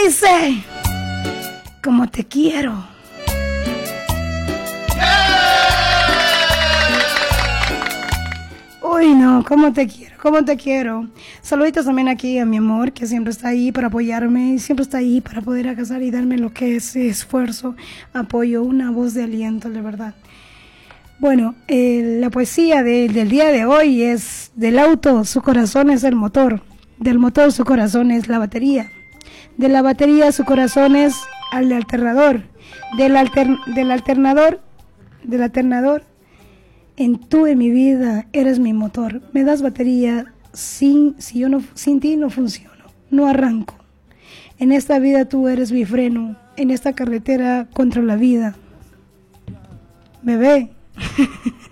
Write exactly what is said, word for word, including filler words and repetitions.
dice, como te quiero. Uy, no, cómo te quiero, cómo te quiero. Saluditos también aquí a mi amor, que siempre está ahí para apoyarme, siempre está ahí para poder agasar y darme lo que es esfuerzo, apoyo, una voz de aliento, de verdad. Bueno, eh, la poesía de, del día de hoy es: del auto, su corazón es el motor, del motor su corazón es la batería, de la batería su corazón es el alternador, del, alter, del alternador, del alternador, en tú en mi vida eres mi motor, me das batería, sin, si yo no, sin ti no funciono, no arranco. En esta vida tú eres mi freno, en esta carretera contra la vida. Bebé.